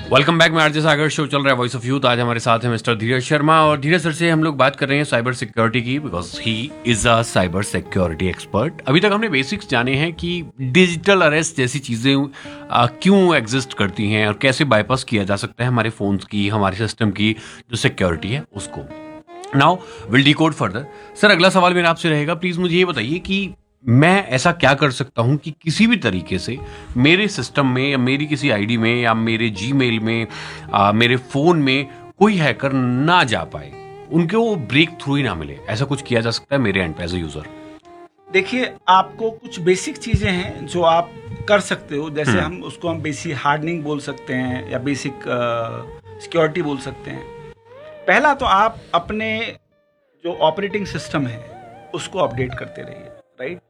Welcome back. मैं RJ सागर, show चल रहा है वॉइस ऑफ यूथ। आज हमारे साथ है मिस्टर धीरज शर्मा और धीरज सर से हम लोग बात कर रहे हैं साइबर सिक्योरिटी की, because he is a cyber security expert. अभी तक हमने बेसिक्स जाने हैं कि डिजिटल अरेस्ट जैसी चीज़ें क्यों एग्जिस्ट करती हैं और कैसे बाईपास किया जा सकता है हमारे फोन्स की, हमारे सिस्टम की जो सिक्योरिटी है उसको। Now will decode further. Sir, अगला सवाल मेरा आपसे रहेगा, प्लीज मुझे ये बताइए कि मैं ऐसा क्या कर सकता हूं कि किसी भी तरीके से मेरे सिस्टम में या मेरी किसी आईडी में या मेरे जीमेल में मेरे फोन में कोई हैकर ना जा पाए, उनके वो ब्रेक थ्रू ही ना मिले। ऐसा कुछ किया जा सकता है मेरे एंड पे एज ए यूजर? देखिए, आपको कुछ बेसिक चीज़ें हैं जो आप कर सकते हो। जैसे हम बेसिक हार्डनिंग बोल सकते हैं या बेसिक सिक्योरिटी बोल सकते हैं। पहला तो आप अपने जो ऑपरेटिंग सिस्टम है उसको अपडेट करते रहिए, राइट।